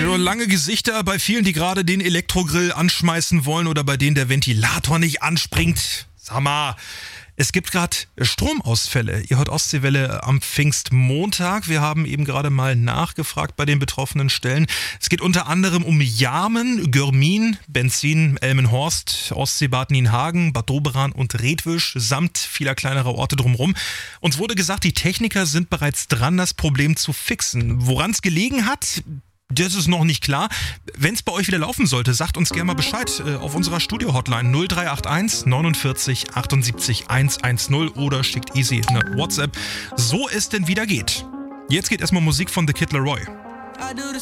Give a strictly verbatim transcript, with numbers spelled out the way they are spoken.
Ja, lange Gesichter bei vielen, die gerade den Elektrogrill anschmeißen wollen oder bei denen der Ventilator nicht anspringt. Sag mal, es gibt gerade Stromausfälle. Ihr hört Ostseewelle am Pfingstmontag. Wir haben eben gerade mal nachgefragt bei den betroffenen Stellen. Es geht unter anderem um Jarmen, Görmin, Benzin, Elmenhorst, Ostseebad Nienhagen, Bad Doberan und Redwisch samt vieler kleinerer Orte drumherum. Uns wurde gesagt, die Techniker sind bereits dran, das Problem zu fixen. Woran es gelegen hat, das ist noch nicht klar. Wenn es bei euch wieder laufen sollte, sagt uns gerne mal Bescheid äh, auf unserer Studio-Hotline null drei acht eins neunundvierzig achtundsiebzig hundertzehn oder schickt easy eine WhatsApp, so es denn wieder geht. Jetzt geht erstmal Musik von The Kid Laroi.